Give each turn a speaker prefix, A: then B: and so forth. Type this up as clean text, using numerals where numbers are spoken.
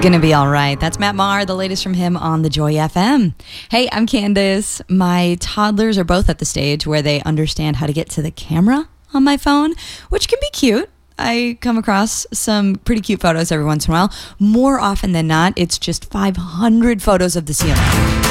A: Gonna be all right. That's Matt Maher, the latest from him on the Joy FM. Hey, I'm Candace. My toddlers are both at the stage where they understand how to get to the camera on my phone, which can be cute. I come across some pretty cute photos every once in a while. More often than not, it's just 500 photos of the ceiling.